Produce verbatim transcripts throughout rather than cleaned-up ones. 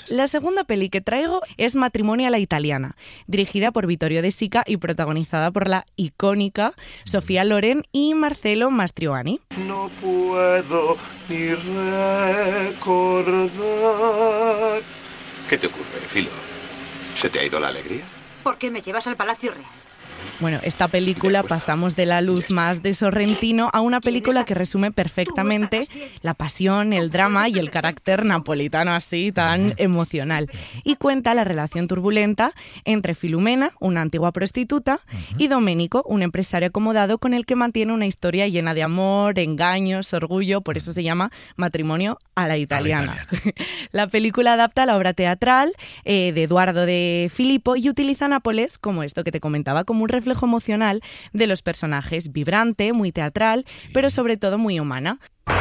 La segunda peli que traigo es Matrimonio a la italiana, dirigida por Vittorio De Sica y protagonizada por la icónica Sofía Loren y Marcello Mastroianni. No puedo ni recordar. ¿Qué te ocurre, Filo? ¿Se te ha ido la alegría? ¿Por qué me llevas al Palacio Real? Bueno, esta película pasamos de la luz más de Sorrentino a una película que resume perfectamente la pasión, el drama y el carácter napolitano así tan emocional. Y cuenta la relación turbulenta entre Filumena, una antigua prostituta, y Domenico, un empresario acomodado con el que mantiene una historia llena de amor, engaños, orgullo, por eso se llama Matrimonio a la italiana. A la italiana. La película adapta la obra teatral eh, de Eduardo de Filippo y utiliza a Nápoles como esto que te comentaba, como un reflejo emocional de los personajes, vibrante, muy teatral, sí, pero sobre todo muy humana.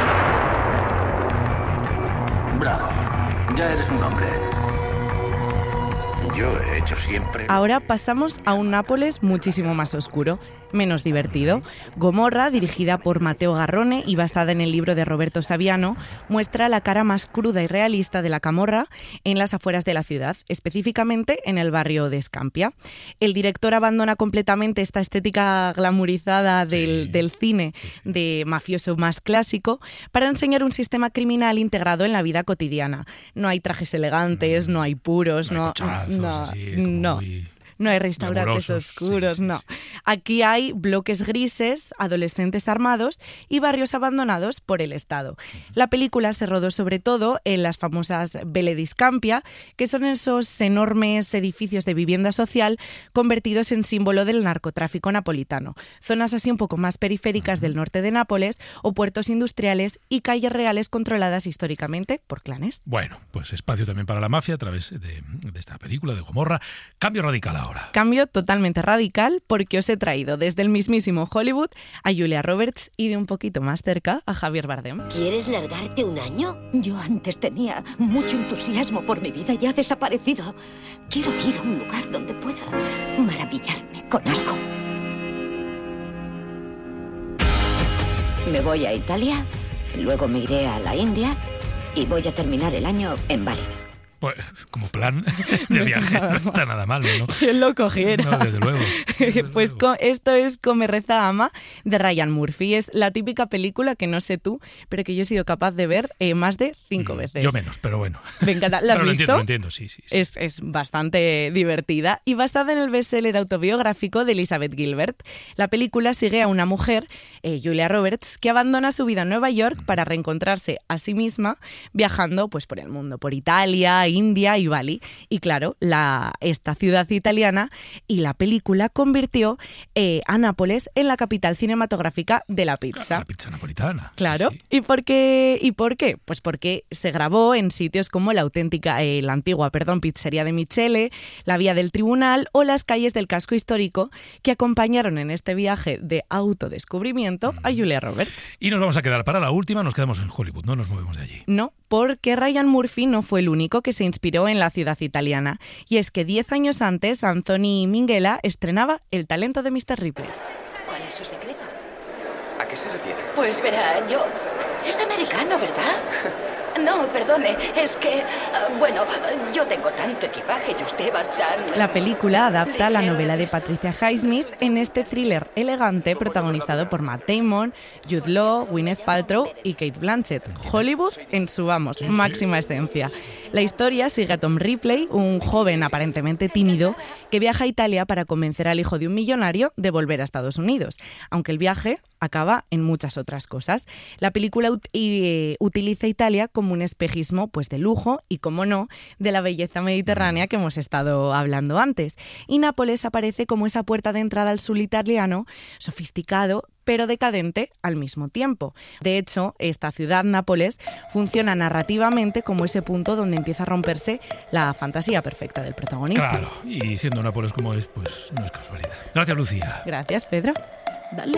Bravo, ya eres un hombre. Yo he hecho siempre... Ahora pasamos a un Nápoles muchísimo más oscuro, menos divertido. Gomorra, dirigida por Matteo Garrone y basada en el libro de Roberto Saviano, muestra la cara más cruda y realista de la camorra en las afueras de la ciudad, específicamente en el barrio de Scampia. El director abandona completamente esta estética glamurizada del, sí. del cine de mafioso más clásico para enseñar un sistema criminal integrado en la vida cotidiana. No hay trajes elegantes, no hay puros, no... no No, así, no. Muy... No hay restaurantes oscuros, sí, sí, no. sí. Aquí hay bloques grises, adolescentes armados y barrios abandonados por el Estado. La película se rodó sobre todo en las famosas Ville di Scampia, que son esos enormes edificios de vivienda social convertidos en símbolo del narcotráfico napolitano. Zonas así un poco más periféricas del norte de Nápoles o puertos industriales y calles reales controladas históricamente por clanes. Bueno, pues espacio también para la mafia a través de, de esta película de Gomorra. Cambio radical ahora. Cambio totalmente radical porque os he traído desde el mismísimo Hollywood a Julia Roberts y de un poquito más cerca a Javier Bardem. ¿Quieres largarte un año? Yo antes tenía mucho entusiasmo por mi vida y ha desaparecido. Quiero ir a un lugar donde pueda maravillarme con algo. Me voy a Italia, luego me iré a la India y voy a terminar el año en Bali. Pues como plan de viaje no está nada mal, ¿no? ¿Quién lo cogiera? No, desde luego. Desde pues luego. Esto es Come, reza, ama de Ryan Murphy. Es la típica película que no sé tú, pero que yo he sido capaz de ver eh, más de cinco veces. Yo menos, pero bueno. Me encanta. ¿La has pero visto? Lo entiendo, lo entiendo, sí, sí. sí. Es, es bastante divertida y basada en el bestseller autobiográfico de Elizabeth Gilbert. La película sigue a una mujer, eh, Julia Roberts, que abandona su vida en Nueva York para reencontrarse a sí misma viajando pues, por el mundo, por Italia, India y Bali. Y claro, la, esta ciudad italiana y la película convirtió eh, a Nápoles en la capital cinematográfica de la pizza. Claro, la pizza napolitana. Claro. Sí, sí. ¿Y por qué? ¿Y por qué? Pues porque se grabó en sitios como la auténtica, eh, la antigua, perdón, pizzería de Michele, la Vía del Tribunal o las calles del casco histórico que acompañaron en este viaje de autodescubrimiento a Julia Roberts. Y nos vamos a quedar para la última, nos quedamos en Hollywood, no nos movemos de allí. No, porque Ryan Murphy no fue el único que se inspiró en la ciudad italiana. Y es que diez años antes, Anthony Minghella estrenaba El talento de mister Ripley. ¿Cuál es su secreto? ¿A qué se refiere? Pues verá, yo... Es americano, ¿verdad? No, perdone, es que... Uh, bueno, yo tengo tanto equipaje y usted va tan... La película adapta la novela de Patricia Highsmith en este thriller elegante protagonizado por Matt Damon, Jude Law, Gwyneth Paltrow y Kate Blanchett. Hollywood en su, vamos, máxima esencia. La historia sigue a Tom Ripley, un joven aparentemente tímido que viaja a Italia para convencer al hijo de un millonario de volver a Estados Unidos, aunque el viaje acaba en muchas otras cosas. La película ut- y, eh, utiliza Italia como un espejismo pues, de lujo y, como no, de la belleza mediterránea que hemos estado hablando antes. Y Nápoles aparece como esa puerta de entrada al sur italiano, sofisticado, pero decadente al mismo tiempo. De hecho, esta ciudad, Nápoles, funciona narrativamente como ese punto donde empieza a romperse la fantasía perfecta del protagonista. Claro, y siendo Nápoles como es, pues no es casualidad. Gracias, Lucía. Gracias, Pedro. Dale